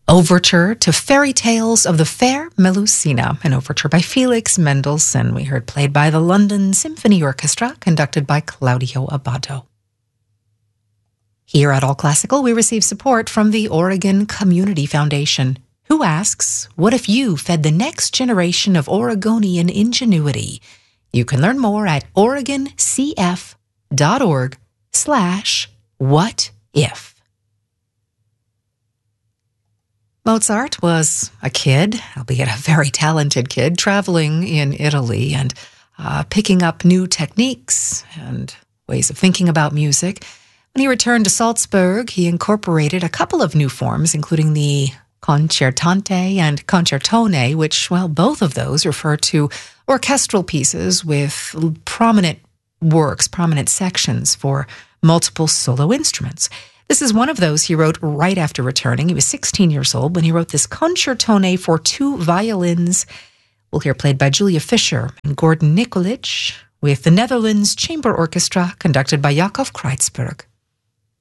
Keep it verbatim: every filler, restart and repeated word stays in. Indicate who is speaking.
Speaker 1: Overture to Fairy Tales of the Fair Melusina, an overture by Felix Mendelssohn. We heard played by the London Symphony Orchestra, conducted by Claudio Abbado. Here at All Classical, we receive support from the Oregon Community Foundation, who asks, what if you fed the next generation of Oregonian ingenuity? You can learn more at oregoncf.org slash what if. Mozart was a kid, albeit a very talented kid, traveling in Italy and uh, picking up new techniques and ways of thinking about music. When he returned to Salzburg, he incorporated a couple of new forms, including the concertante and concertone, which, well, both of those refer to orchestral pieces with prominent works, prominent sections for multiple solo instruments. This is one of those he wrote right after returning. He was sixteen years old when he wrote this concertone for two violins. We'll hear played by Julia Fischer and Gordon Nikolic with the Netherlands Chamber Orchestra, conducted by Jakob Kreitzberg.